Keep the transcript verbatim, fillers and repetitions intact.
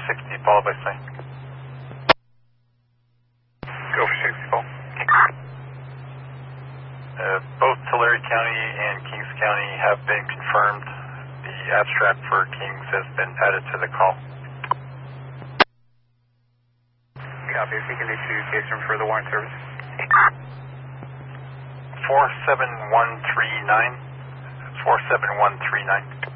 sixty followed by Sling. Go for sixty, Paul. Uh, both Tulare County and Kings County have been confirmed. The abstract for Kings has been added to the call. Copy. If you can issue case room for the warrant service. four seven one three nine. four seven one three nine.